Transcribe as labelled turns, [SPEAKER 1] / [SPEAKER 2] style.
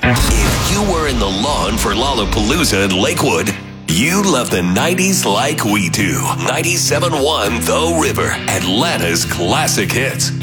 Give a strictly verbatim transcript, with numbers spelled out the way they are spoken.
[SPEAKER 1] If you were in the lawn for Lollapalooza in Lakewood, you love the nineties like we do. ninety-seven point one The River, Atlanta's classic hits.